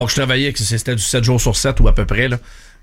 Donc, je travaillais, c'était du 7 jours sur 7 ou à peu près, là.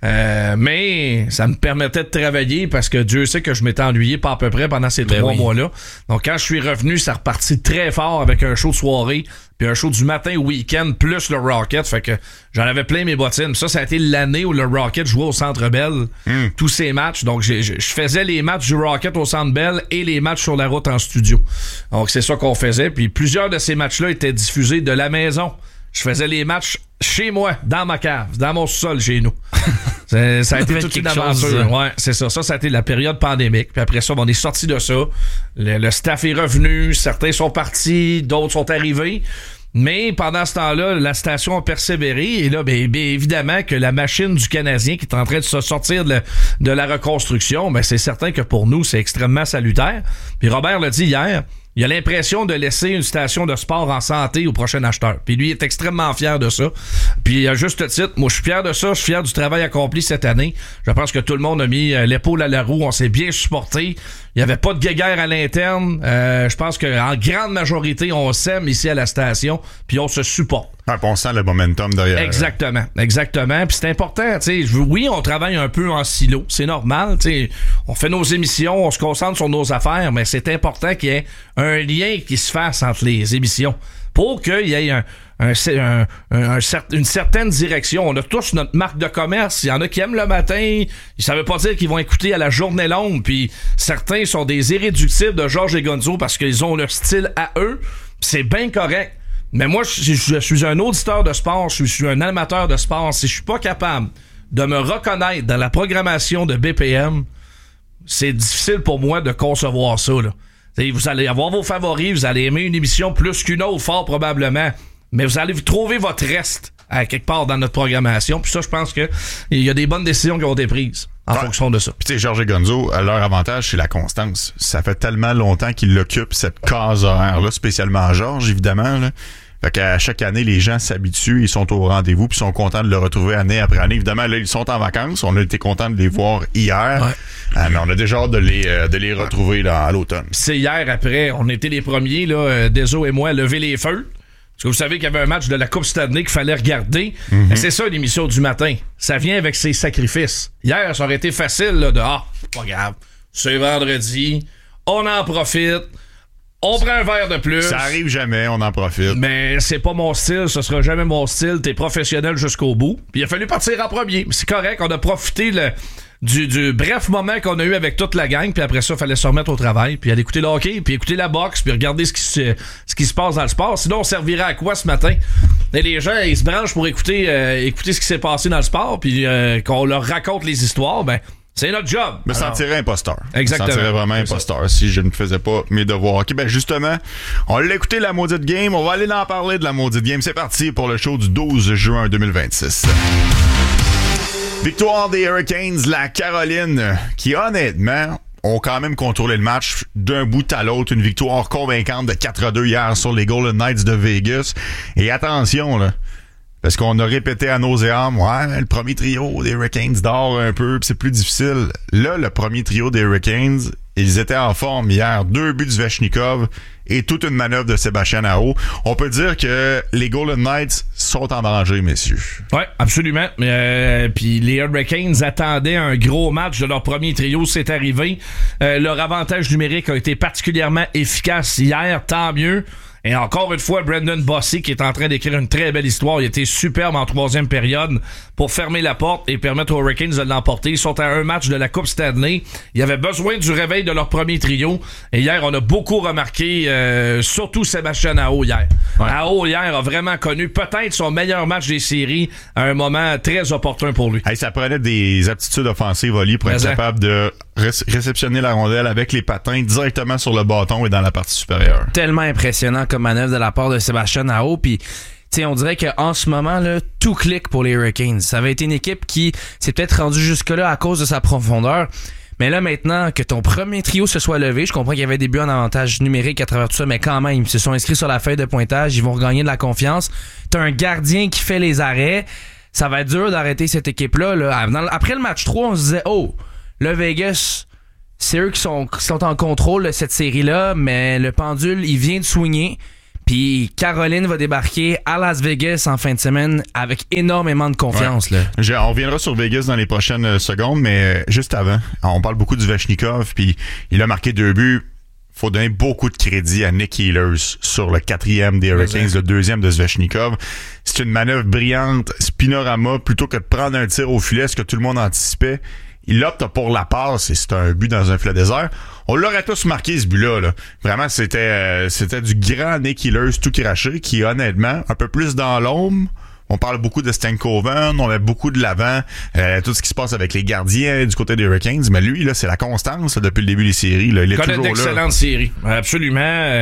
Mais ça me permettait de travailler parce que Dieu sait que je m'étais ennuyé pas à peu près pendant ces 3 mois-là. Donc quand je suis revenu, ça repartit très fort avec un show de soirée puis un show du matin au week-end plus le Rocket. Fait que j'en avais plein mes bottines. Ça a été l'année où le Rocket jouait au Centre Bell. Tous ces matchs. Donc je faisais les matchs du Rocket au Centre Bell et les matchs sur la route en studio. Donc c'est ça qu'on faisait. Puis plusieurs de ces matchs-là étaient diffusés de la maison. Je faisais les matchs chez moi, dans ma cave, dans mon sol chez nous. Ça a été toute une aventure. Ouais, c'est ça. Ça a été la période pandémique. Puis après ça, on est sorti de ça. Le staff est revenu. Certains sont partis, d'autres sont arrivés. Mais pendant ce temps-là, la station a persévéré. Et là, bien évidemment que la machine du Canadien qui est en train de se sortir de la reconstruction, ben c'est certain que pour nous, c'est extrêmement salutaire. Puis Robert l'a dit hier, il a l'impression de laisser une station de sport en santé au prochain acheteur. Puis lui, il est extrêmement fier de ça. Puis à juste titre, moi, je suis fier de ça. Je suis fier du travail accompli cette année. Je pense que tout le monde a mis l'épaule à la roue. On s'est bien supporté. Il n'y avait pas de guéguerre à l'interne. Je pense qu'en grande majorité, on s'aime ici à la station. Puis on se supporte. On sent le momentum derrière. Exactement. Puis c'est important. Oui, on travaille un peu en silo. C'est normal. On fait nos émissions, on se concentre sur nos affaires, mais c'est important qu'il y ait un lien qui se fasse entre les émissions pour qu'il y ait une certaine direction. On a tous notre marque de commerce. Il y en a qui aiment le matin. Ça veut pas dire qu'ils vont écouter à la journée longue. Puis certains sont des irréductibles de Georges et Gonzo parce qu'ils ont leur style à eux. C'est bien correct. Mais moi, je suis un auditeur de sport, je suis un amateur de sport. Si je suis pas capable de me reconnaître dans la programmation de BPM, c'est difficile pour moi de concevoir ça, là. T'sais, vous allez avoir vos favoris, vous allez aimer une émission plus qu'une autre, fort probablement, mais vous allez trouver votre reste à quelque part dans notre programmation. Puis ça, je pense que il y a des bonnes décisions qui ont été prises en fonction de ça. Puis tu sais, Georges et Gonzo, leur avantage, c'est la constance. Ça fait tellement longtemps qu'ils occupent cette case horaire-là, spécialement Georges, évidemment, là. Fait qu'à chaque année, les gens s'habituent, ils sont au rendez-vous, puis sont contents de le retrouver année après année. Évidemment, là, ils sont en vacances. On a été contents de les voir hier. Ouais. Mais on a déjà hâte de les retrouver là, à l'automne. C'est hier après, on était les premiers, là, Deso et moi, à lever les feux. Parce que vous savez qu'il y avait un match de la Coupe Stanley qu'il fallait regarder. Mm-hmm. C'est ça l'émission du matin. Ça vient avec ses sacrifices. Hier, ça aurait été facile là, de pas grave, c'est vendredi, on en profite. On prend un verre de plus. Ça arrive jamais, on en profite. Mais c'est pas mon style, ce sera jamais mon style. T'es professionnel jusqu'au bout. Puis il a fallu partir en premier. C'est correct, on a profité du bref moment qu'on a eu avec toute la gang. Puis après ça, il fallait se remettre au travail. Puis aller écouter le hockey, puis écouter la boxe, puis regarder ce qui se passe dans le sport. Sinon, on servirait à quoi ce matin? Et les gens, ils se branchent pour écouter ce qui s'est passé dans le sport, puis qu'on leur raconte les histoires. Ben, c'est notre job. Me sentirais imposteur. Exactement. Me sentirais vraiment imposteur si je ne faisais pas mes devoirs. OK, ben justement, on l'a écouté la maudite game. On va aller en parler de la maudite game. C'est parti pour le show du 12 juin 2026. Victoire des Hurricanes, la Caroline, qui honnêtement ont quand même contrôlé le match d'un bout à l'autre. Une victoire convaincante de 4-2 hier sur les Golden Knights de Vegas. Et attention, là. Parce qu'on a répété à nauséam, le premier trio des Hurricanes dort un peu, pis c'est plus difficile. Là, le premier trio des Hurricanes, ils étaient en forme hier. 2 buts de Svechnikov et toute une manœuvre de Sébastien Aho. On peut dire que les Golden Knights sont en danger, messieurs. Oui, absolument. Puis les Hurricanes attendaient un gros match de leur premier trio. C'est arrivé. Leur avantage numérique a été particulièrement efficace hier. Tant mieux. Et encore une fois, Brendan Bossy qui est en train d'écrire une très belle histoire. Il était superbe en troisième période pour fermer la porte et permettre aux Hurricanes de l'emporter. Ils sont à un match de la Coupe Stanley. Il y avait besoin du réveil de leur premier trio. Et hier, on a beaucoup remarqué, surtout Sébastien Aho hier. Ouais. Aho hier a vraiment connu peut-être son meilleur match des séries à un moment très opportun pour lui. Hey, ça prenait des aptitudes offensives, Oli, pour être capable de réceptionner la rondelle avec les patins directement sur le bâton et dans la partie supérieure. Tellement impressionnant comme manœuvre de la part de Sébastien Aho. Puis on dirait qu'en ce moment, là, tout clique pour les Hurricanes. Ça avait été une équipe qui s'est peut-être rendue jusque-là à cause de sa profondeur. Mais là, maintenant que ton premier trio se soit levé, je comprends qu'il y avait des buts en avantage numérique à travers tout ça, mais quand même, ils se sont inscrits sur la feuille de pointage, ils vont regagner de la confiance. T'as un gardien qui fait les arrêts. Ça va être dur d'arrêter cette équipe-là. Là. Après le match 3, on se disait, le Vegas, c'est eux qui sont en contrôle de cette série-là, mais le pendule, il vient de swinger. Puis Caroline va débarquer à Las Vegas en fin de semaine avec énormément de confiance. Ouais. Là. On reviendra sur Vegas dans les prochaines secondes, mais juste avant, on parle beaucoup du Svechnikov, puis il a marqué 2 buts. Faut donner beaucoup de crédit à Nick Ehlers sur le 4e des Hurricanes, le 2e de Svechnikov. C'est une manœuvre brillante, spinorama, plutôt que de prendre un tir au filet, ce que tout le monde anticipait. Il opte pour la passe et c'est un but dans un filet désert. On l'aurait tous marqué, ce but-là. Là. Vraiment, c'était du grand Nick Ehlers tout craché qui, honnêtement, un peu plus dans l'ombre. On parle beaucoup de Stankoven, on met beaucoup de l'avant, tout ce qui se passe avec les gardiens du côté des Hurricanes. Mais lui, là, c'est la constance là, depuis le début des séries. Là. Il est toujours là. D'excellentes séries, absolument.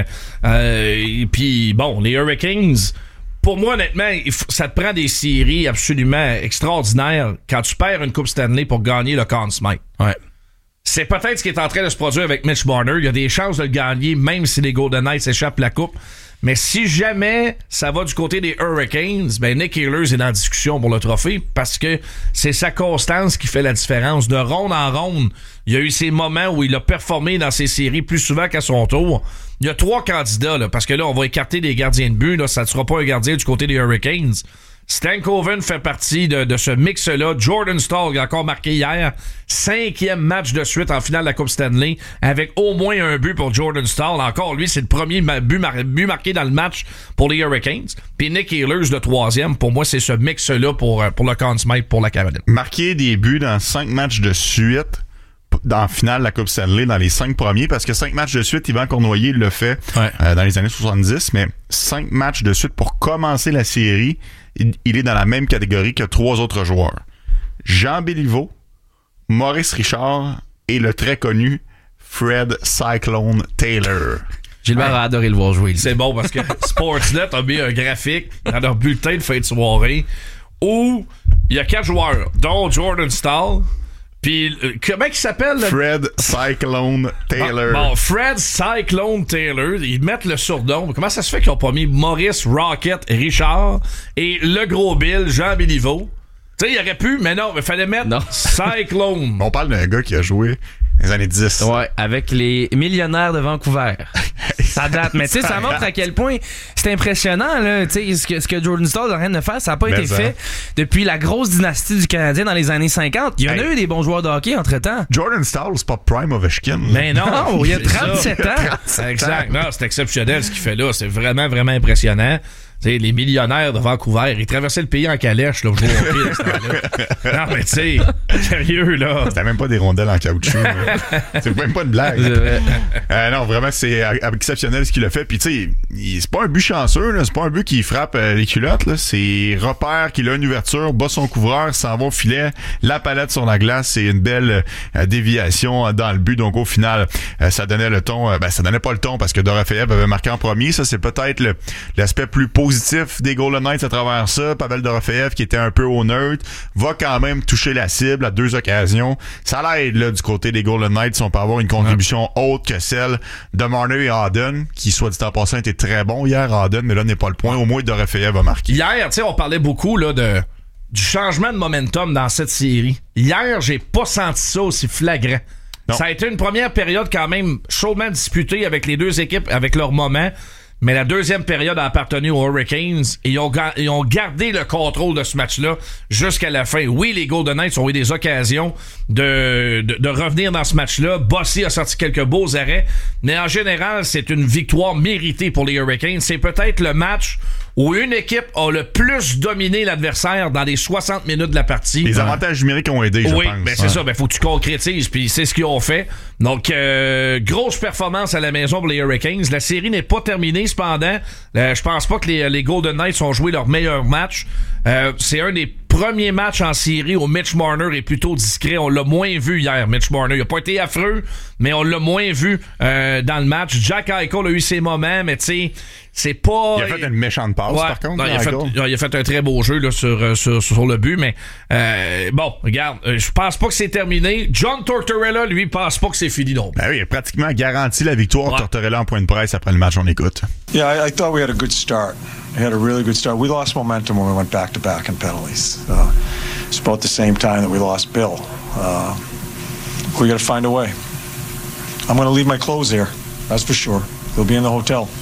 Puis bon, les Hurricanes... Pour moi, honnêtement, ça te prend des séries absolument extraordinaires quand tu perds une Coupe Stanley pour gagner le Conn Smythe. Ouais. C'est peut-être ce qui est en train de se produire avec Mitch Marner. Il y a des chances de le gagner, même si les Golden Knights échappent la Coupe. Mais si jamais ça va du côté des Hurricanes, ben Nick Ehlers est dans la discussion pour le trophée parce que c'est sa constance qui fait la différence. De ronde en ronde, il y a eu ces moments où il a performé dans ses séries plus souvent qu'à son tour. Il y a 3 candidats, là, parce que là, on va écarter des gardiens de but. Là, ça ne sera pas un gardien du côté des Hurricanes. Stankoven fait partie de ce mix-là. Jordan Staal a encore marqué hier 5e match de suite en finale de la Coupe Stanley avec au moins un but pour Jordan Staal. Encore, lui, c'est le premier but marqué dans le match pour les Hurricanes. Puis Nick Ehlers, le 3e. Pour moi, c'est ce mix-là pour le Conn Smythe pour la Caroline. Marquer des buts dans 5 matchs de suite dans la finale de la Coupe Stanley dans les 5 premiers, parce que 5 matchs de suite, Yvan Cournoyer l'a fait dans les années 70, mais 5 matchs de suite pour commencer la série, il est dans la même catégorie que 3 autres joueurs. Jean Béliveau, Maurice Richard et le très connu Fred Cyclone Taylor. Gilbert a adoré le voir jouer. C'est bon parce que Sportsnet a mis un graphique dans leur bulletin de fin de soirée où il y a 4 joueurs, dont Jordan Staal. Puis, comment il s'appelle? Fred Cyclone Taylor. Bon, Fred Cyclone Taylor. Ils mettent le surnom. Comment ça se fait qu'ils n'ont pas mis Maurice Rocket Richard et le gros Bill, Jean Béliveau? Tu sais, il aurait pu, mais non, il fallait mettre Cyclone. On parle d'un gars qui a joué dans les années 10. Ouais, avec les Millionnaires de Vancouver. Ça date, mais tu sais, ça montre à quel point c'est impressionnant, là. Tu sais, ce que Jordan Staal est en train de faire, ça n'a pas été fait depuis la grosse dynastie du Canadien dans les années 50. Il y en a eu des bons joueurs de hockey entre-temps. Jordan Staal, c'est pas Prime Ovechkin. Mais non, il y a 37 ans. 37 exact. Non, c'est exceptionnel ce qu'il fait là. C'est vraiment, vraiment impressionnant. T'sais, les Millionnaires de Vancouver, ils traversaient le pays en calèche, là, au jour au pied, non, mais tu sais, sérieux, là. C'était même pas des rondelles en caoutchouc. C'est même pas une blague. Non, vraiment, c'est exceptionnel ce qu'il a fait. Puis, tu sais, c'est pas un but chanceux, là. C'est pas un but qui frappe les culottes, là. C'est repère qu'il a une ouverture, bat son couvreur, s'en va au filet, la palette sur la glace. C'est une belle déviation dans le but. Donc, au final, ça donnait le ton. Ça donnait pas le ton parce que Dorofeev avait marqué en premier. Ça, c'est peut-être l'aspect plus positif des Golden Knights à travers ça. Pavel Dorofeev, qui était un peu au neutre, va quand même toucher la cible à 2 occasions. Ça l'aide là du côté des Golden Knights si on peut avoir une contribution autre que celle de Marner et Howden, qui, soit dit en passant, était très bon hier, Howden, mais là n'est pas le point. Au moins, Dorofeev a marqué. Hier, tu sais, on parlait beaucoup là du changement de momentum dans cette série. Hier, j'ai pas senti ça aussi flagrant. Non. Ça a été une première période quand même chaudement disputée avec les deux équipes, avec leur moment. Mais la deuxième période a appartenu aux Hurricanes et ils ont gardé le contrôle de ce match-là jusqu'à la fin. Oui, les Golden Knights ont eu des occasions de revenir dans ce match-là. Bossy a sorti quelques beaux arrêts. Mais en général, c'est une victoire méritée pour les Hurricanes. C'est peut-être le match où une équipe a le plus dominé l'adversaire dans les 60 minutes de la partie. Les avantages numériques ont aidé, je pense. Oui, ben c'est ça. Ben faut que tu concrétises, puis c'est ce qu'ils ont fait. Donc, grosse performance à la maison pour les Hurricanes. La série n'est pas terminée, cependant. Je pense pas que les Golden Knights ont joué leur meilleur match. C'est un des premiers matchs en série où Mitch Marner est plutôt discret. On l'a moins vu hier, Mitch Marner. Il a pas été affreux, mais on l'a moins vu dans le match. Jack Eichel a eu ses moments, mais tu sais, c'est pas... Il a fait une méchante passe, par contre. Non, il a fait un très beau jeu là, sur le but, mais bon, regarde, je pense pas que c'est terminé. John Tortorella, lui, pense pas que c'est fini non plus. Ben oui, il a pratiquement garanti la victoire. Ouais. Tortorella en point de presse après le match, on écoute. Yeah, I thought we had a good start. We had a really good start. We lost momentum when we went back-to-back in penalties. It's about the same time that we lost Bill. We got to find a way. I'm going to leave my clothes here, that's for sure. They'll be in the hotel.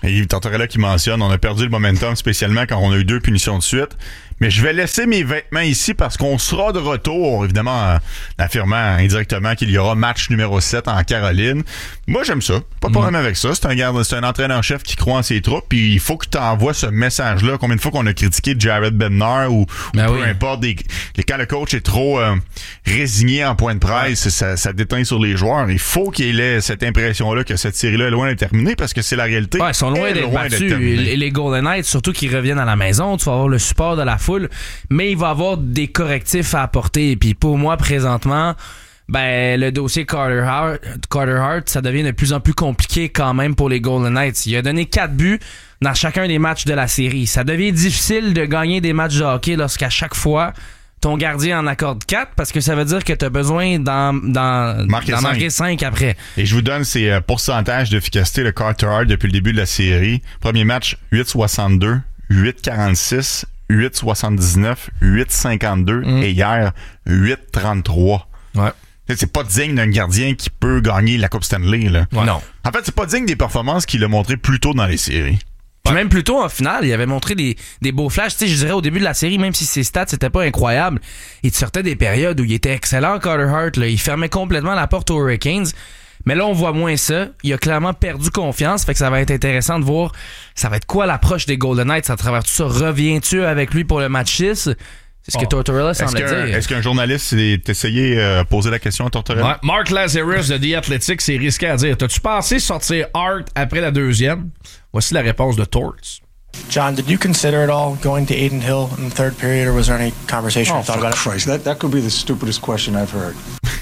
Et Tortorella qui mentionne, on a perdu le momentum, spécialement quand on a eu 2 punitions de suite. Mais je vais laisser mes vêtements ici parce qu'on sera de retour, évidemment, en affirmant indirectement qu'il y aura match numéro 7 en Caroline. Moi, j'aime ça. Pas de problème avec ça. C'est un entraîneur-chef qui croit en ses troupes, puis il faut que tu envoies ce message-là. Combien de fois qu'on a critiqué Jared Bednar ou peu importe, quand le coach est trop résigné en point de presse, ça déteint sur les joueurs. Il faut qu'il ait cette impression-là que cette série-là est loin d'être terminée parce que c'est la réalité. Ouais, ils sont loin d'être battus. Les Golden Knights, surtout qu'ils reviennent à la maison, tu vas avoir le support de la foule, mais il va avoir des correctifs à apporter. Puis pour moi, présentement, le dossier Carter Hart, ça devient de plus en plus compliqué quand même pour les Golden Knights. Il a donné 4 buts dans chacun des matchs de la série. Ça devient difficile de gagner des matchs de hockey lorsqu'à chaque fois ton gardien en accorde 4 parce que ça veut dire que tu as besoin d'en marquer 5 après. Et je vous donne ces pourcentages d'efficacité de Carter Hart depuis le début de la série. Premier match, 8,62, 8,46, 8,79, 8,52 et hier, 8,33. Ouais. C'est pas digne d'un gardien qui peut gagner la Coupe Stanley. Là. Ouais. Non. En fait, c'est pas digne des performances qu'il a montrées plus tôt dans les séries. Puis même plus tôt en finale, il avait montré des beaux flashs. Tu sais, je dirais au début de la série, même si ses stats c'était pas incroyable, il sortait des périodes où il était excellent, Carter Hart. Là. Il fermait complètement la porte aux Hurricanes. Mais là, on voit moins ça. Il a clairement perdu confiance. Fait que ça va être intéressant de voir ça va être quoi l'approche des Golden Knights à travers tout ça. Reviens-tu avec lui pour le match 6? C'est ce que Tortorella semblait dire. Est-ce qu'un journaliste s'est essayé de poser la question à Tortorella? Ouais. Mark Lazarus de The Athletic s'est risqué à dire: t'as-tu pensé sortir Hart après la deuxième? Voici la réponse de Torts. John, did you consider at all going to Adin Hill in the third period, or was there any conversation thought about it? Christ, that could be the stupidest question I've heard.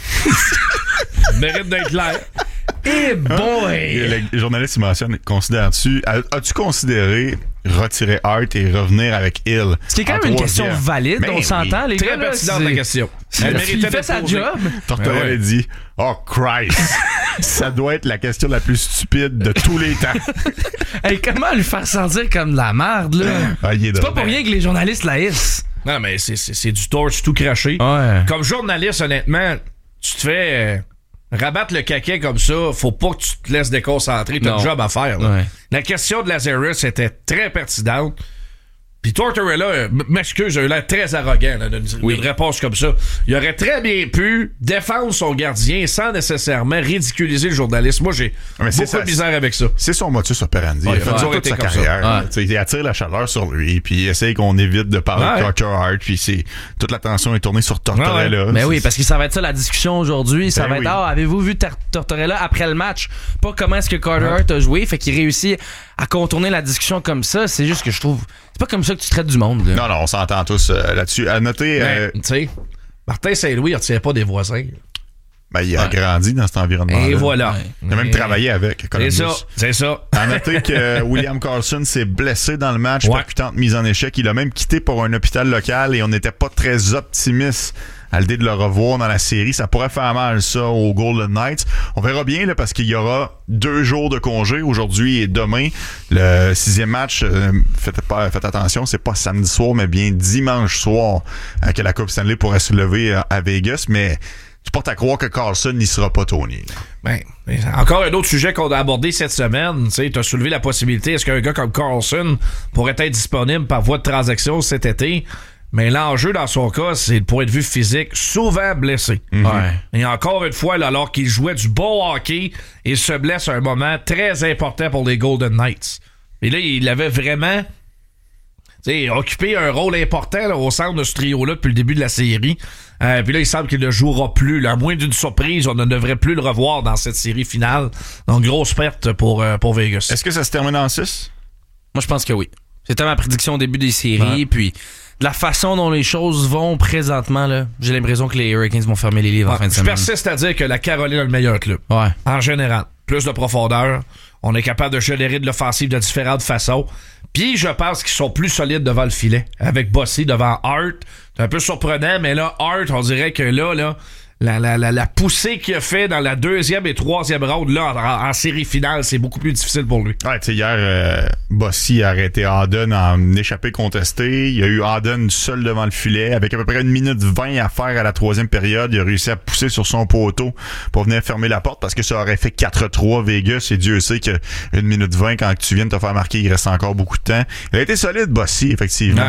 Mérite d'être clair. Eh boy! Le journaliste mentionne, as-tu considéré retirer Hart et revenir avec Hill? Ce qui est quand même une question valide, on s'entend, les gars. Très pertinente la question. Il fait sa job. Tortorella dit, oh Christ, ça doit être la question la plus stupide de tous les temps. Hey, comment lui faire sentir comme de la merde, là? C'est pas pour rien que les journalistes l'haïssent. Non, mais c'est du torch tout craché. Ouais. Comme journaliste, honnêtement, tu te fais rabattre le caquet comme ça, faut pas que tu te laisses déconcentrer, t'as un job à faire. Là. Ouais. La question de Lazarus était très pertinente. Puis Tortorella, m'excuse, j'ai eu l'air très arrogant là, d'une réponse comme ça. Il aurait très bien pu défendre son gardien sans nécessairement ridiculiser le journaliste. Moi, j'ai beaucoup de misère avec ça. C'est son motus operandi. Ouais, il a fait toute sa carrière. Il attire la chaleur sur lui, puis il essaye qu'on évite de parler de Carter Hart, puis toute l'attention est tournée sur Tortorella. Mais oui, parce que ça va être ça la discussion aujourd'hui. Ça va être, avez-vous vu Tortorella après le match? Pas comment est-ce que Carter Hart a joué, fait qu'il réussit à contourner la discussion comme ça. C'est juste que je trouve... C'est pas comme ça que tu traites du monde. Là. Non, on s'entend tous là-dessus. À noter... tu sais, Martin Saint-Louis, il retient pas des voisins. Il a grandi dans cet environnement-là. Et voilà. Il a même travaillé avec. C'est ça. À noter que William Karlsson s'est blessé dans le match, percutante mise en échec. Il a même quitté pour un hôpital local et on n'était pas très optimiste à l'idée de le revoir dans la série. Ça pourrait faire mal, ça, aux Golden Knights. On verra bien, là, parce qu'il y aura 2 jours de congé, aujourd'hui et demain. Le 6e match, faites attention, c'est pas samedi soir, mais bien dimanche soir que la Coupe Stanley pourrait se lever à Vegas. Mais tu portes à croire que Karlsson n'y sera pas, Tony. Encore un autre sujet qu'on a abordé cette semaine. Tu as soulevé la possibilité, est-ce qu'un gars comme Karlsson pourrait être disponible par voie de transaction cet été? Mais l'enjeu dans son cas, c'est le point de vue physique, souvent blessé. Et encore une fois, là, alors qu'il jouait du bon hockey, il se blesse à un moment très important pour les Golden Knights. Et là, il avait vraiment occupé un rôle important là, au centre de ce trio-là depuis le début de la série. Puis là, il semble qu'il ne jouera plus. Là. À moins d'une surprise, on ne devrait plus le revoir dans cette série finale. Donc, grosse perte pour Vegas. Est-ce que ça se termine en 6? Moi, je pense que oui. C'était ma prédiction au début des séries, puis... de la façon dont les choses vont présentement, là, j'ai l'impression que les Hurricanes vont fermer les livres en fin de semaine. Je persiste à dire que la Caroline a le meilleur club. Ouais. En général. Plus de profondeur. On est capable de générer de l'offensive de différentes façons. Puis je pense qu'ils sont plus solides devant le filet. Avec Bossy devant Hart. C'est un peu surprenant, mais là, Hart, on dirait que là, la poussée qu'il a fait dans la 2e et 3e ronde là en série finale, c'est beaucoup plus difficile pour lui. Ouais, tu sais, hier, Bossy a arrêté Auden en échappé contesté. Il y a eu Auden seul devant le filet. Avec à peu près 1 minute 20 à faire à la 3e période, il a réussi à pousser sur son poteau pour venir fermer la porte parce que ça aurait fait 4-3 Vegas. Et Dieu sait que 1 minute 20, quand tu viens de te faire marquer, il reste encore beaucoup de temps. Il a été solide, Bossy, effectivement.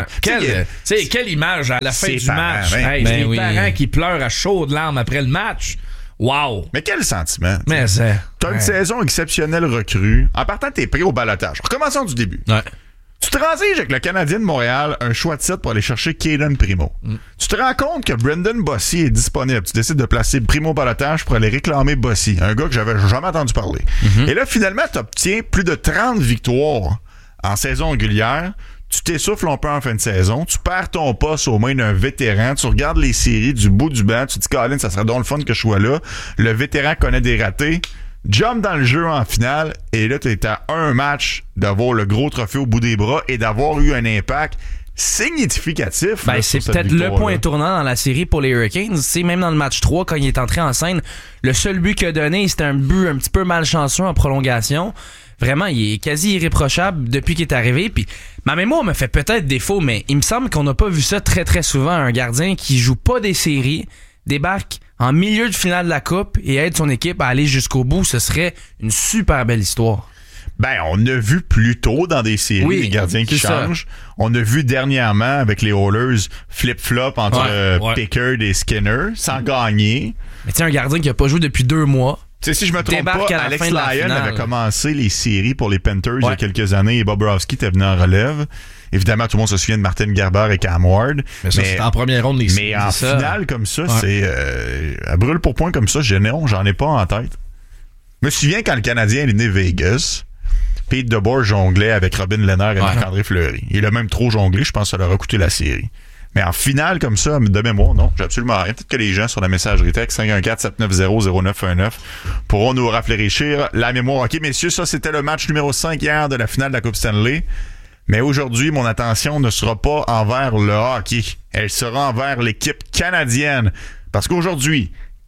Quelle image à la fin du match. Ben les parents qui pleurent à chaudes larmes après le match. Wow! Mais quel sentiment! Mais c'est... T'as une saison exceptionnelle recrue. En partant, t'es pris au balotage. Recommençons du début. Ouais. Tu transiges avec le Canadien de Montréal, un choix de titre pour aller chercher Caden Primo. Tu te rends compte que Brendan Bossy est disponible. Tu décides de placer Primo au balotage pour aller réclamer Bossy, un gars que j'avais jamais entendu parler. Et là, finalement, t'obtiens plus de 30 victoires en saison régulière. Tu t'essouffles un peu en fin de saison, tu perds ton poste aux mains d'un vétéran, tu regardes les séries du bout du banc, tu te dis, Colin, ça serait donc le fun que je sois là. Le vétéran connaît des ratés, jump dans le jeu en finale, et là, tu es à un match d'avoir le gros trophée au bout des bras et d'avoir eu un impact significatif. Ben, c'est peut-être le point tournant dans la série pour les Hurricanes. C'est même dans le match 3, quand il est entré en scène, le seul but qu'il a donné, c'était un but un petit peu malchanceux en prolongation. Vraiment, il est quasi irréprochable depuis qu'il est arrivé. Puis ma mémoire me fait peut-être défaut, mais il me semble qu'on n'a pas vu ça très très souvent. Un gardien qui joue pas des séries, débarque en milieu de finale de la Coupe et aide son équipe à aller jusqu'au bout. Ce serait une super belle histoire. Ben, on a vu plus tôt dans des séries des gardiens qui changent. On a vu dernièrement avec les Oilers flip-flop entre Pickard et Skinner sans gagner. Mais tu sais, un gardien qui a pas joué depuis 2 mois. Tu sais, si je me trompe pas, Alex Lyon avait commencé les séries pour les Panthers il y a quelques années et Bobrovsky était venu en relève. Évidemment, tout le monde se souvient de Martin Gerber et Cam Ward. Mais ça, c'était en première ronde des séries. Mais en finale comme ça, c'est à brûle pour point comme ça, j'en ai pas en tête. Je me souviens quand le Canadien est né Vegas, Pete DeBoer jonglait avec Robin Lehner et Marc-André Fleury. Il a même trop jonglé, je pense que ça leur a coûté la série. Mais en finale, comme ça, de mémoire, non, j'ai absolument rien. Peut-être que les gens sur la messagerie texte 514-790-0919 pourront nous rafraîchir la mémoire. OK, messieurs, ça, c'était le match numéro 5 hier de la finale de la Coupe Stanley. Mais aujourd'hui, mon attention ne sera pas envers le hockey. Elle sera envers l'équipe canadienne. Parce qu'aujourd'hui,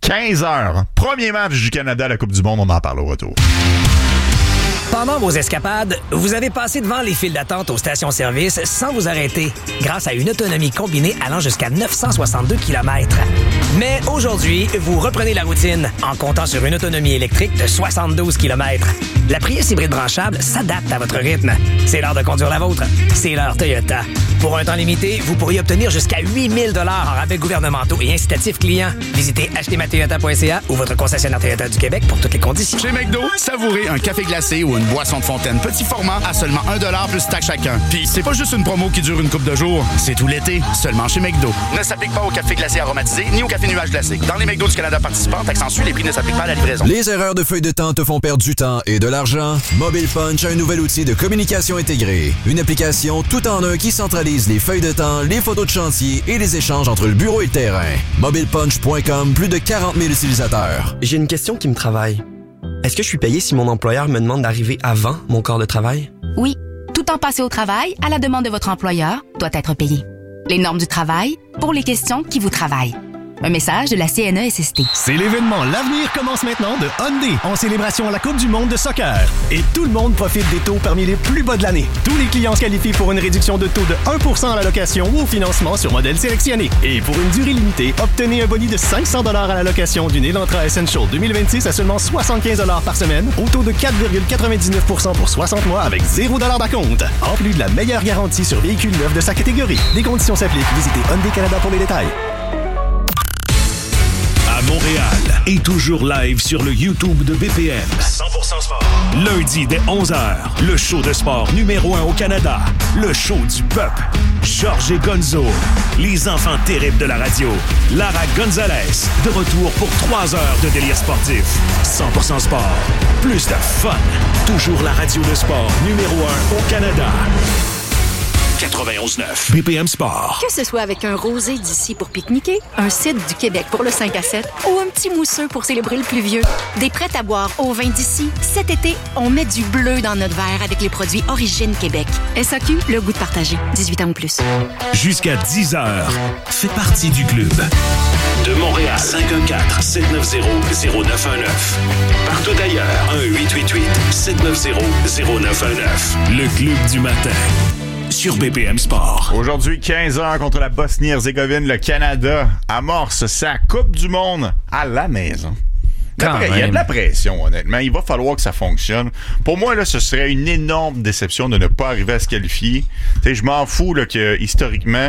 15h, premier match du Canada à la Coupe du Monde, on en parle au retour. Pendant vos escapades, vous avez passé devant les files d'attente aux stations-service sans vous arrêter, grâce à une autonomie combinée allant jusqu'à 962 km. Mais aujourd'hui, vous reprenez la routine en comptant sur une autonomie électrique de 72 km. La Prius hybride branchable s'adapte à votre rythme. C'est l'heure de conduire la vôtre. C'est l'heure Toyota. Pour un temps limité, vous pourriez obtenir jusqu'à 8 000 $ en rabais gouvernementaux et incitatifs clients. Visitez achetezmatoyota.ca ou votre concessionnaire Toyota du Québec pour toutes les conditions. Chez McDo, savourez un café glacé ou une boisson de fontaine petit format à seulement 1$ plus taxe chacun. Puis c'est pas juste une promo qui dure une couple de jours, c'est tout l'été, seulement chez McDo. Ne s'applique pas au café glacé aromatisé ni au café nuage glacé. Dans les McDo du Canada participants, taxe en les prix ne s'appliquent pas à la livraison. Les erreurs de feuille de temps te font perdre du temps et de l'argent? Mobile Punch a un nouvel outil de communication intégrée. Une application tout en un qui centralise les feuilles de temps, les photos de chantier et les échanges entre le bureau et le terrain. MobilePunch.com, plus de 40 000 utilisateurs. J'ai une question qui me travaille. Est-ce que je suis payé si mon employeur me demande d'arriver avant mon corps de travail? Oui. Tout temps passé au travail, à la demande de votre employeur, doit être payé. Les normes du travail, pour les questions qui vous travaillent. Un message de la CNESST. C'est l'événement L'Avenir commence maintenant de Hyundai en célébration à la Coupe du monde de soccer. Et tout le monde profite des taux parmi les plus bas de l'année. Tous les clients se qualifient pour une réduction de taux de 1% à la location ou au financement sur modèle sélectionné. Et pour une durée limitée, obtenez un boni de 500 $ à la location d'une Elantra Essential 2026 à seulement 75 $ par semaine, au taux de 4,99% pour 60 mois avec 0 $ d'acompte. En plus de la meilleure garantie sur véhicules neufs de sa catégorie. Les conditions s'appliquent. Visitez Hyundai Canada pour les détails. À Montréal et toujours live sur le YouTube de BPM. 100% sport. Lundi dès 11h, le show de sport numéro 1 au Canada. Le show du peuple. Georges et Gonzo. Les enfants terribles de la radio. Lara Gonzalez. De retour pour 3 heures de délire sportif. 100% sport. Plus de fun. Toujours la radio de sport numéro 1 au Canada. 91.9. BPM Sport. Que ce soit avec un rosé d'ici pour pique-niquer, un cidre du Québec pour le 5 à 7 ou un petit mousseux pour célébrer le pluvieux, des prêts à boire au vin d'ici, cet été, on met du bleu dans notre verre avec les produits Origine Québec. SAQ, le goût de partager. 18 ans ou plus. Jusqu'à 10h, fais partie du club. De Montréal, 514-790-0919. Partout ailleurs, 1-888-790-0919. Le club du matin. Sur BPM Sport. Aujourd'hui, 15h contre la Bosnie-Herzégovine, le Canada amorce sa Coupe du Monde à la maison. Il y a de la pression, honnêtement. Il va falloir que ça fonctionne. Pour moi, là, ce serait une énorme déception de ne pas arriver à se qualifier. T'sais, je m'en fous là, que, historiquement,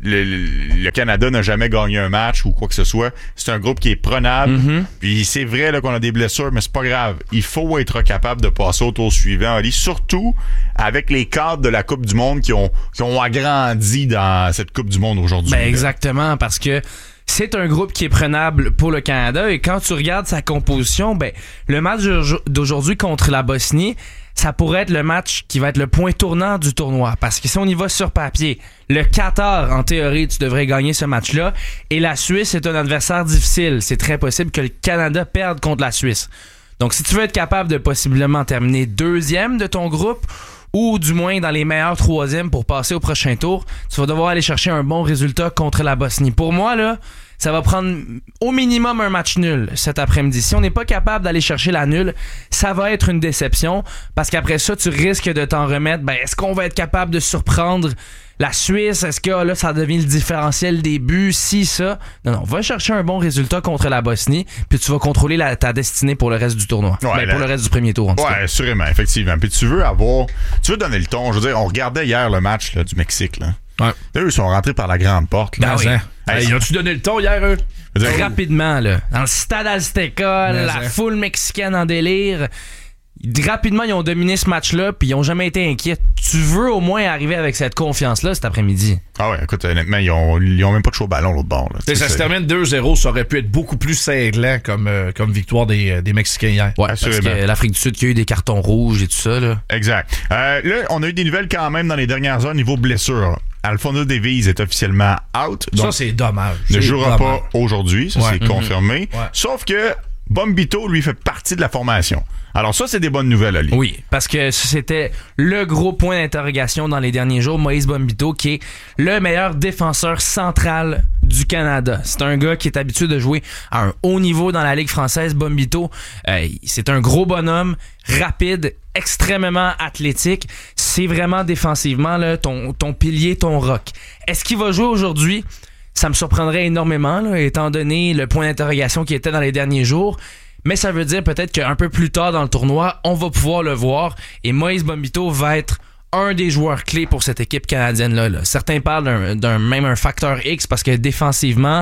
le Canada n'a jamais gagné un match ou quoi que ce soit. C'est un groupe qui est prenable. Mm-hmm. Puis c'est vrai là, qu'on a des blessures, mais c'est pas grave. Il faut être capable de passer au tour suivant, Ali. Surtout avec les cadres de la Coupe du Monde qui ont agrandi dans cette Coupe du Monde aujourd'hui. Ben exactement, parce que c'est un groupe qui est prenable pour le Canada et quand tu regardes sa composition, ben le match d'aujourd'hui contre la Bosnie, ça pourrait être le match qui va être le point tournant du tournoi. Parce que si on y va sur papier, le Qatar, en théorie, tu devrais gagner ce match-là. Et la Suisse est un adversaire difficile. C'est très possible que le Canada perde contre la Suisse. Donc, si tu veux être capable de possiblement terminer deuxième de ton groupe, ou du moins dans les meilleurs troisièmes pour passer au prochain tour, tu vas devoir aller chercher un bon résultat contre la Bosnie. Pour moi, là, ça va prendre au minimum un match nul cet après-midi. Si on n'est pas capable d'aller chercher la nulle, ça va être une déception parce qu'après ça, tu risques de t'en remettre. Ben, est-ce qu'on va être capable de surprendre la Suisse? Est-ce que là, ça devient le différentiel des buts? Si, ça. Non, va chercher un bon résultat contre la Bosnie, puis tu vas contrôler ta destinée pour le reste du tournoi. Ouais, pour le reste du premier tour, en tout cas. Ouais, assurément, effectivement. Puis tu veux donner le ton. Je veux dire, on regardait hier le match là, du Mexique, là. Ouais. Eux, ils sont rentrés par la grande porte. Là. Ben oui. Hey, ont-tu donné le ton hier, eux? Rapidement, là. Dans le stade Azteca, la foule mexicaine en délire. Rapidement, ils ont dominé ce match-là, puis ils ont jamais été inquiets. Tu veux au moins arriver avec cette confiance-là cet après-midi. Ah ouais, écoute, honnêtement, ils ont même pas de chaud au ballon l'autre bord. Là. Ça se termine 2-0, ça aurait pu être beaucoup plus cinglant comme victoire des Mexicains hier. Ouais, parce que l'Afrique du Sud qui a eu des cartons rouges et tout ça. Là. Exact. Là, on a eu des nouvelles quand même dans les dernières heures niveau blessure. Alfonso Davies est officiellement out. Donc ça, c'est dommage. Ne jouera pas aujourd'hui, ça c'est confirmé. Ouais. Sauf que Bombito, lui, fait partie de la formation. Alors ça, c'est des bonnes nouvelles, Ali. Oui, parce que c'était le gros point d'interrogation dans les derniers jours. Moïse Bombito, qui est le meilleur défenseur central du Canada. C'est un gars qui est habitué de jouer à un haut niveau dans la Ligue française. Bombito, c'est un gros bonhomme, rapide, extrêmement athlétique. C'est vraiment défensivement là, ton pilier, ton roc. Est-ce qu'il va jouer aujourd'hui? Ça me surprendrait énormément, là, étant donné le point d'interrogation qui était dans les derniers jours. Mais ça veut dire peut-être qu'un peu plus tard dans le tournoi, on va pouvoir le voir. Et Moïse Bombito va être un des joueurs clés pour cette équipe canadienne-là. Là. Certains parlent même un facteur X parce que défensivement,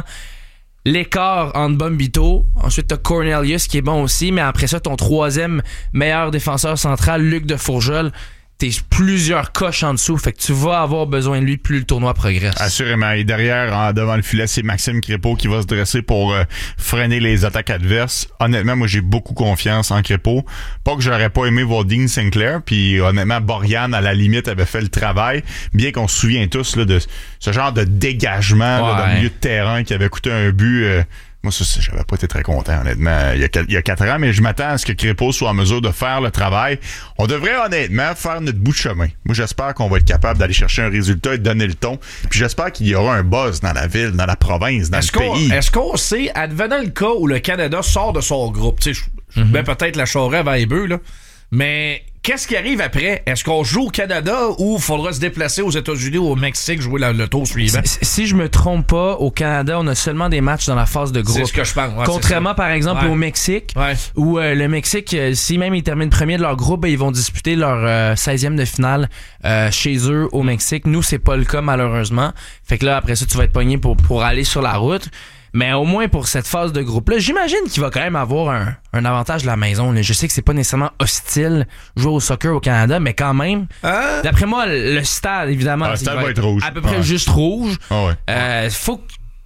l'écart entre Bombito, ensuite t'as Cornelius qui est bon aussi, mais après ça, ton troisième meilleur défenseur central, Luc de Fourgeul, t'es plusieurs coches en dessous, fait que tu vas avoir besoin de lui plus le tournoi progresse. Assurément. Et derrière, devant le filet, c'est Maxime Crépeau qui va se dresser pour freiner les attaques adverses. Honnêtement, moi, j'ai beaucoup confiance en Crépeau. Pas que j'aurais pas aimé voir Dean Sinclair, puis honnêtement, Borian, à la limite, avait fait le travail. Bien qu'on se souvient tous là, de ce genre de dégagement là, dans le milieu de terrain qui avait coûté un but... Moi, ça, j'avais pas été très content, honnêtement, il y a 4 ans, mais je m'attends à ce que Crépeau soit en mesure de faire le travail. On devrait, honnêtement, faire notre bout de chemin. Moi, j'espère qu'on va être capable d'aller chercher un résultat et de donner le ton. Puis j'espère qu'il y aura un buzz dans la ville, dans la province, dans le pays. Est-ce qu'on sait, advenant le cas où le Canada sort de son groupe, tu sais, ben peut-être la Charest avant les bœufs, là, mais... Qu'est-ce qui arrive après? Est-ce qu'on joue au Canada ou faudra se déplacer aux États-Unis ou au Mexique jouer le tour suivant? Si je me trompe pas, au Canada, on a seulement des matchs dans la phase de groupe. C'est ce que je pense. Ouais, contrairement, par exemple, au Mexique, où le Mexique, si même ils terminent premier de leur groupe, ben, ils vont disputer leur 16e de finale chez eux au Mexique. Nous, c'est pas le cas, malheureusement. Fait que là, après ça, tu vas être pogné pour aller sur la route. Mais au moins pour cette phase de groupe-là, j'imagine qu'il va quand même avoir un avantage de la maison. Là. Je sais que c'est pas nécessairement hostile jouer au soccer au Canada, mais quand même, d'après moi, le stade, évidemment, le stade va être rouge. À peu près juste rouge. Faut que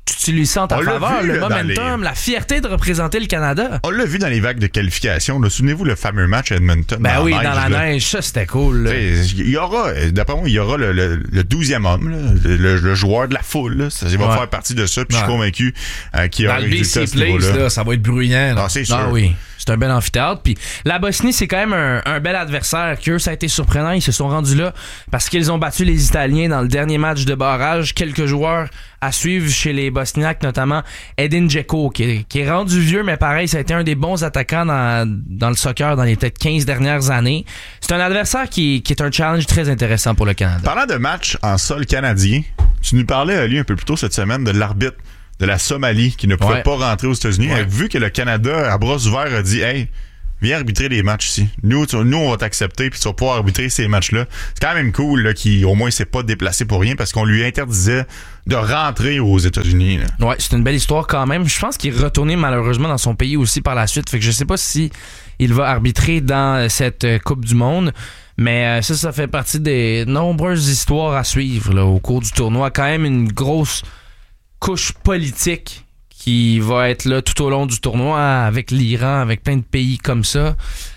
tu utilises ça en ta faveur, le momentum, la fierté de représenter le Canada. On l'a vu dans les vagues de qualification. Là. Souvenez-vous le fameux match à Edmonton. Ben oui, dans la neige, ça c'était cool. Il y aura, d'après moi, il y aura le 12e homme, là, le joueur de la foule. Là. Ça va faire partie de ça. Puis je suis convaincu qu'il y aura un résultat à ce niveau-là. Ça va être bruyant. Ah, c'est sûr. Ah oui. C'est un bel amphithéâtre. Puis la Bosnie, c'est quand même un bel adversaire. Qu'eux, ça a été surprenant. Ils se sont rendus là parce qu'ils ont battu les Italiens dans le dernier match de barrage. Quelques joueurs à suivre chez les Bosniaques, notamment Edin Dzeko, qui est rendu vieux, mais pareil, ça a été un des bons attaquants dans le soccer dans les peut-être 15 dernières années. C'est un adversaire qui est un challenge très intéressant pour le Canada. Parlant de match en sol canadien, tu nous parlais, lui, un peu plus tôt cette semaine, de l'arbitre de la Somalie qui ne pouvait pas rentrer aux États-Unis. Vu que le Canada, à bras ouverts, a dit « Hey, viens arbitrer les matchs ici. Nous, on va t'accepter puis tu vas pouvoir arbitrer ces matchs-là. » C'est quand même cool là, qu'il au moins s'est pas déplacé pour rien parce qu'on lui interdisait de rentrer aux États-Unis. Là. Ouais, c'est une belle histoire quand même. Je pense qu'il est retourné malheureusement dans son pays aussi par la suite. Fait que je sais pas si il va arbitrer dans cette Coupe du Monde. Mais ça fait partie des nombreuses histoires à suivre là, au cours du tournoi. Quand même une grosse couche politique qui va être là tout au long du tournoi avec l'Iran, avec plein de pays comme ça.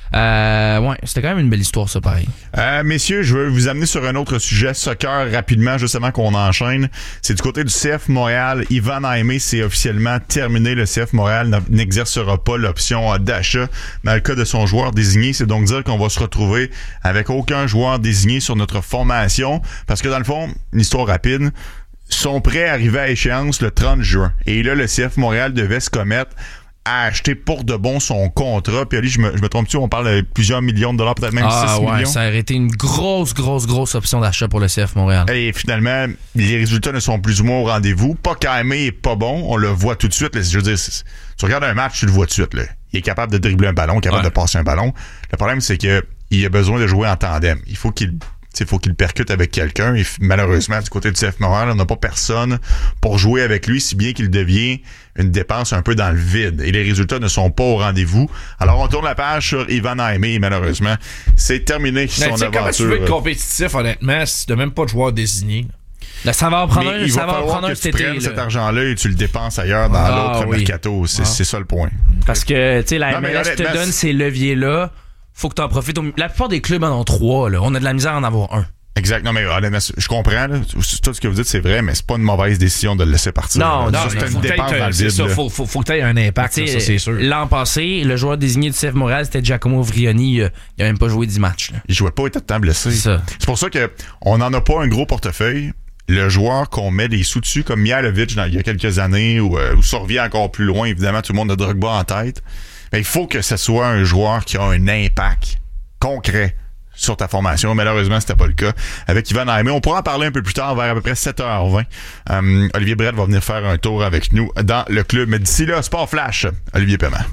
Ouais, c'était quand même une belle histoire, ça, pareil. Messieurs, je veux vous amener sur un autre sujet, soccer, rapidement, justement, qu'on enchaîne. C'est du côté du CF Montréal. Ivan Aimé, c'est officiellement terminé. Le CF Montréal n'exercera pas l'option d'achat dans le cas de son joueur désigné. C'est donc dire qu'on va se retrouver avec aucun joueur désigné sur notre formation. Parce que, dans le fond, une histoire rapide, sont prêts à arriver à échéance le 30 juin. Et là, le CF Montréal devait se commettre à acheter pour de bon son contrat. Puis Ali, je me trompe-tu, on parle de plusieurs millions de dollars, peut-être même 6 millions. Ça aurait été une grosse option d'achat pour le CF Montréal. Et finalement, les résultats ne sont plus ou moins au rendez-vous. Pas qu'Aimé est pas bon, on le voit tout de suite. Là. Je veux dire, tu regardes un match, tu le vois tout de suite. Là. Il est capable de dribbler un ballon, capable de passer un ballon. Le problème, c'est que il a besoin de jouer en tandem. Il faut qu'il percute avec quelqu'un. Et malheureusement, du côté du CF Montréal, on n'a pas personne pour jouer avec lui, si bien qu'il devient une dépense un peu dans le vide. Et les résultats ne sont pas au rendez-vous. Alors, on tourne la page sur Ivan Aimé, et malheureusement, c'est terminé son aventure. Comment tu veux être compétitif, honnêtement, si tu n'as même pas de joueur désigné? Là, ça va en prendre il va falloir que tu prennes cet argent-là et tu le dépenses ailleurs dans l'autre mercato. C'est ça le point. Parce que, tu sais, la MLS te donne ces leviers-là. Faut que tu en profites. La plupart des clubs en ont 3. Là. On a de la misère à en avoir un. Exact. Non, mais honnêtement, je comprends. Là. Tout ce que vous dites, c'est vrai, mais c'est pas une mauvaise décision de le laisser partir. Non, c'est une dépense dans le vide. C'est ça. Faut que tu aies un impact, ça, c'est sûr. L'an passé, le joueur désigné du CF Montréal, c'était Giacomo Vrioni. Il a même pas joué 10 matchs. Là. Il jouait pas, il était tout le temps blessé. C'est pour ça qu'on n'en a pas un gros portefeuille. Le joueur qu'on met des sous dessus, comme Mihailovic il y a quelques années, ou ça revient encore plus loin, évidemment, tout le monde a Drogba en tête. Mais il faut que ce soit un joueur qui a un impact concret sur ta formation. Malheureusement, c'était pas le cas avec Ivan Aimé. On pourra en parler un peu plus tard, vers à peu près 7h20. Olivier Brett va venir faire un tour avec nous dans le club. Mais d'ici là, Sport Flash, Olivier Paiement.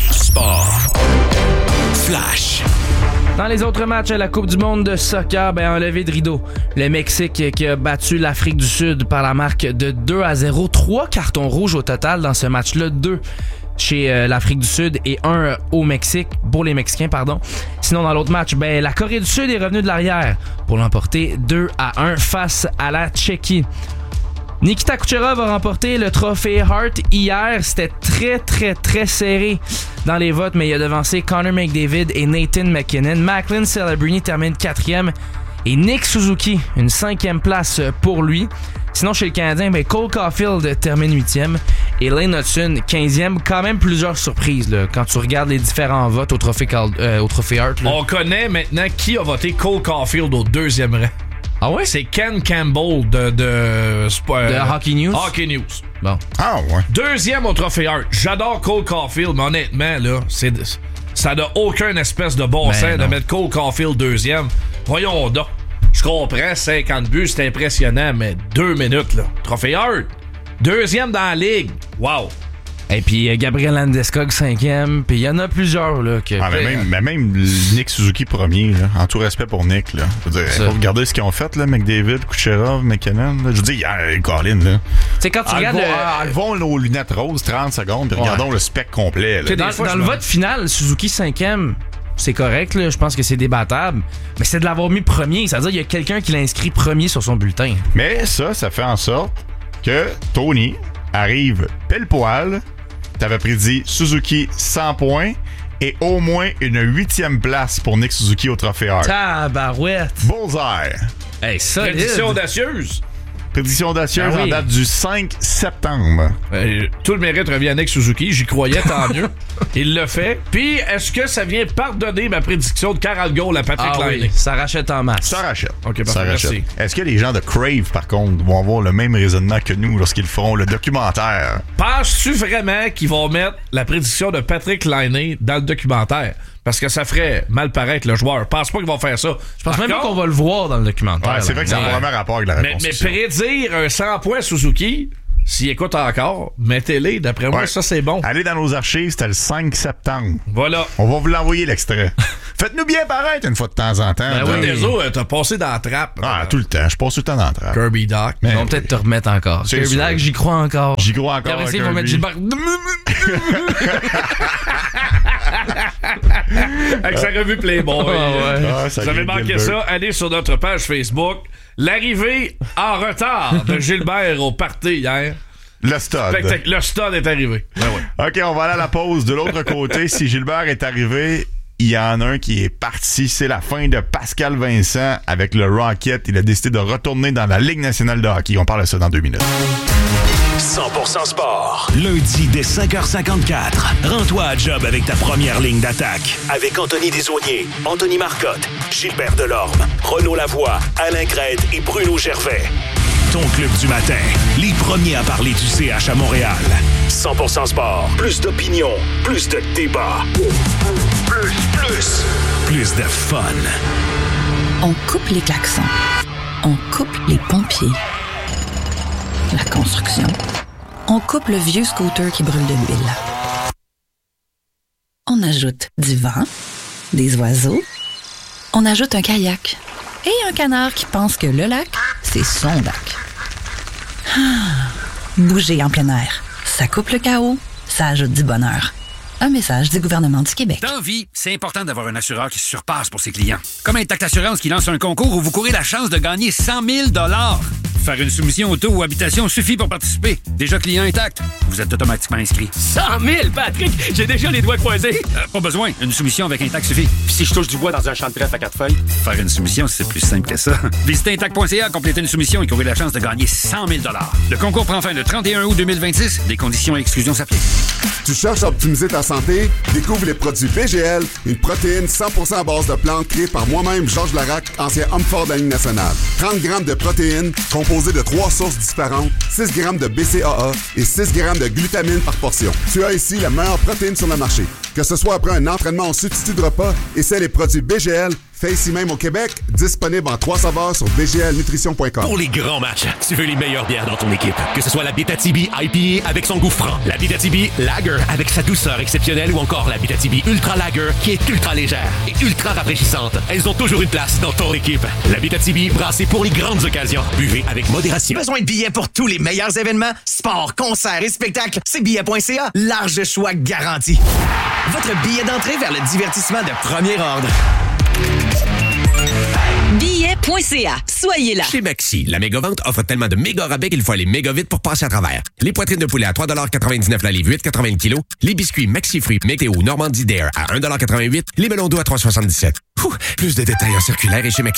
Sport Flash. Dans les autres matchs à la Coupe du monde de soccer, un lever de rideau. Le Mexique qui a battu l'Afrique du Sud par la marque de 2-0. 3 cartons rouges au total dans ce match-là. 2 chez l'Afrique du Sud et 1 au Mexique, pour les Mexicains, pardon. Sinon, dans l'autre match, la Corée du Sud est revenue de l'arrière pour l'emporter 2-1 face à la Tchéquie. Nikita Kucherov a remporté le trophée Hart hier. C'était très serré dans les votes, mais il a devancé Connor McDavid et Nathan McKinnon. Macklin Celebrini termine 4e et Nick Suzuki, une 5e place pour lui. Sinon, chez le Canadien, Cole Caulfield termine 8e et Lane Hudson 15e. Quand même plusieurs surprises là, quand tu regardes les différents votes au trophée Hart. Là. On connaît maintenant qui a voté Cole Caulfield au 2e rang. Ah ouais? C'est Ken Campbell de Hockey News. Hockey News. Bon. Ah ouais. 2e au trophée Hart. J'adore Cole Caulfield, mais honnêtement, là, ça n'a aucun espèce de bon sens de mettre Cole Caulfield 2e. Voyons donc. Je comprends, 50 buts, c'est impressionnant, mais 2 minutes, là. Trophée Hart. 2e dans la ligue. Wow. Et puis Gabriel Landeskog 5e, puis il y en a plusieurs là que même Nick Suzuki 1er là, en tout respect pour Nick là. Je veux dire, faut regarder ce qu'ils ont fait là, McDavid, Kucherov, McKinnon, là. Je veux dire Colin là. C'est quand tu regardes enlevons nos lunettes roses 30 secondes puis regardons le spec complet là. Dans le vote final, Suzuki 5e. C'est correct, là. Je pense que c'est débattable. Mais c'est de l'avoir mis premier. Ça veut dire qu'il y a quelqu'un qui l'a inscrit premier sur son bulletin. Mais ça fait en sorte que Tony arrive pile poil. T'avais prédit Suzuki 100 points et au moins une 8e place pour Nick Suzuki au Trophée Hart. Tabarouette. Bullseye. Hey, solide. Prédiction audacieuse. Prédiction audacieuse en date du 5 septembre. Tout le mérite revient à Nick Suzuki. J'y croyais, tant mieux. Il l'a fait. Puis, est-ce que ça vient pardonner ma prédiction de 40 goals à Patrick Laine? Oui, ça rachète en masse. Ça rachète. OK, parfait, ça rachète. merci. Est-ce que les gens de Crave, par contre, vont avoir le même raisonnement que nous lorsqu'ils feront le documentaire? Penses-tu vraiment qu'ils vont mettre la prédiction de Patrick Laine dans le documentaire? Parce que ça ferait mal paraître le joueur. Pense pas qu'ils vont faire ça. Je pense même pas qu'on va le voir dans le documentaire. Ouais, c'est vrai que ça a vraiment rapport avec la reconstruction. Mais prédire un 100 points Suzuki, s'il écoute encore, mettez-les. D'après moi, ça, c'est bon. Allez dans nos archives, c'était le 5 septembre. Voilà. On va vous l'envoyer, l'extrait. Faites-nous bien paraître une fois de temps en temps. Ben oui, Deso, t'as passé dans la trappe. Ah, tout le temps. Je passe tout le temps dans la trappe. Kirby Doc. Ils vont peut-être te remettre encore. C'est Kirby Doc, j'y crois encore. J'y crois encore. Après, ils vont mettre Gilbert. Avec sa revue Playboy. Vous avez manqué ça, allez sur notre page Facebook. L'arrivée en retard de Gilbert au party hier. Le stud. Le stud est arrivé. Ben ouais. OK, on va aller à la pause. De l'autre côté, si Gilbert est arrivé, il y en a un qui est parti. C'est la fin de Pascal Vincent avec le Rocket. Il a décidé de retourner dans la Ligue nationale de hockey. On parle de ça dans 2 minutes. 100% sport. Lundi dès 5h54. Rends-toi à job avec ta première ligne d'attaque. Avec Anthony Desaulniers, Anthony Marcotte, Gilbert Delorme, Renaud Lavoie, Alain Crête et Bruno Gervais. Ton club du matin. Les premiers à parler du CH à Montréal. 100% sport. Plus d'opinion. Plus de débat. Plus de fun. On coupe les klaxons. On coupe les pompiers. La construction. On coupe le vieux scooter qui brûle de l'huile. On ajoute du vent, des oiseaux. On ajoute un kayak et un canard qui pense que le lac, c'est son lac. Bouger en plein air. Ça coupe le chaos, ça ajoute du bonheur. Un message du gouvernement du Québec. Dans vie, c'est important d'avoir un assureur qui se surpasse pour ses clients. Comme Intact Assurance qui lance un concours où vous courez la chance de gagner 100 000 $. Faire une soumission auto ou habitation suffit pour participer. Déjà client Intact, vous êtes automatiquement inscrit. 100 000, Patrick! J'ai déjà les doigts croisés. Pas besoin, une soumission avec Intact suffit. Puis si je touche du bois dans un champ de trèfle à 4 feuilles? Faire une soumission, c'est plus simple que ça. Visitez Intact.ca, complétez une soumission et courez la chance de gagner 100 000 $. Le concours prend fin le 31 août 2026. Des conditions et exclusions s'appliquent. Tu cherches à optimiser ta santé? Découvre les produits BGL, une protéine 100% à base de plantes créée par moi-même, Georges Larac, ancien homme fort de la Ligue nationale. 30 grammes de protéines composées de 3 sources différentes, 6 grammes de BCAA et 6 grammes de glutamine par portion. Tu as ici la meilleure protéine sur le marché. Que ce soit après un entraînement en substitut de repas, essaie les produits BGL, fait ici même au Québec, disponible en 3 saveurs sur bglnutrition.com. Pour les grands matchs, tu veux les meilleures bières dans ton équipe. Que ce soit la Abitibi IPA avec son goût franc, la Abitibi Lager avec sa douceur exceptionnelle ou encore la Abitibi Ultra Lager qui est ultra légère et ultra rafraîchissante. Elles ont toujours une place dans ton équipe. La Abitibi brassée pour les grandes occasions. Buvez avec modération. Besoin de billets pour tous les meilleurs événements? Sport, concerts et spectacles? C'est billets.ca. Large choix garanti. Votre billet d'entrée vers le divertissement de premier ordre. Billets.ca. Soyez là. Chez Maxi, la méga-vente offre tellement de méga rabais qu'il faut aller méga vite pour passer à travers. Les poitrines de poulet à 3,99 $, la livre 8,80 le kilo. Les biscuits Maxi Fruits Météo Normandie Dare à 1,88 $. Les melons d'eau à 3,77 $. Plus de détails en circulaire et chez Maxi.